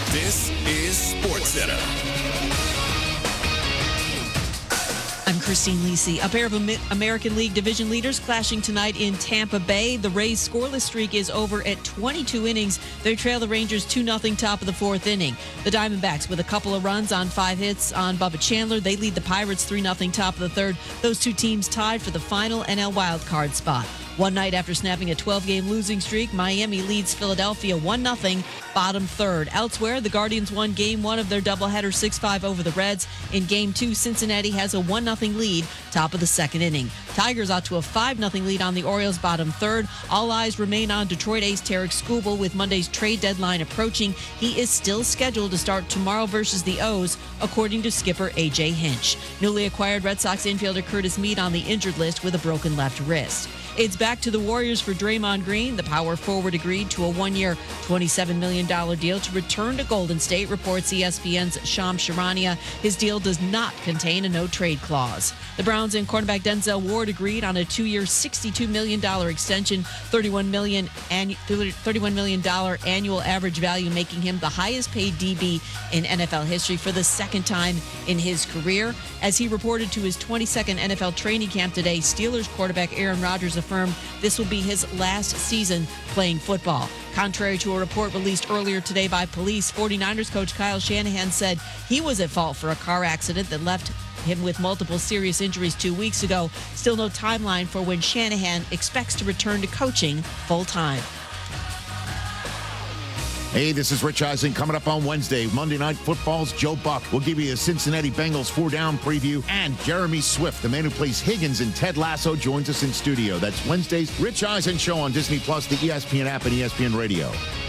This is SportsCenter. I'm Christine Lisi. A pair of American League division leaders clashing tonight in Tampa Bay. The Rays' scoreless streak is over at 22 innings. They trail the Rangers 2-0 top of the fourth inning. The Diamondbacks with a couple of runs on 5 hits on Bubba Chandler. They lead the Pirates 3-0 top of the third. Those two teams tied for the final NL wildcard spot. One night after snapping a 12-game losing streak, Miami leads Philadelphia 1-0, bottom third. Elsewhere, the Guardians won Game 1 of their doubleheader 6-5 over the Reds. In Game 2, Cincinnati has a 1-0 lead, top of the second inning. Tigers out to a 5-0 lead on the Orioles, bottom third. All eyes remain on Detroit ace Tarek Skubal with Monday's trade deadline approaching. He is still scheduled to start tomorrow versus the O's, according to skipper A.J. Hinch. Newly acquired Red Sox infielder Curtis Mead on the injured list with a broken left wrist. It's back to the Warriors for Draymond Green. The power forward agreed to a one-year, $27 million deal to return to Golden State, reports ESPN's Shams Charania. His deal does not contain a no-trade clause. The Browns and cornerback Denzel Ward agreed on a 2-year, $62 million extension, $31 million annual average value, making him the highest-paid DB in NFL history for the second time in his career. As he reported to his 22nd NFL training camp today, Steelers quarterback Aaron Rodgers affirmed this will be his last season playing football. Contrary to a report released earlier today by police, 49ers coach Kyle Shanahan said he was at fault for a car accident that left him with multiple serious injuries 2 weeks ago. Still no timeline for when Shanahan expects to return to coaching full-time. Hey, this is Rich Eisen. Coming up on Wednesday, Monday Night Football's Joe Buck. We'll give you a Cincinnati Bengals 4-down preview. And Jeremy Swift, the man who plays Higgins in Ted Lasso, joins us in studio. That's Wednesday's Rich Eisen Show on Disney+, the ESPN app, and ESPN Radio.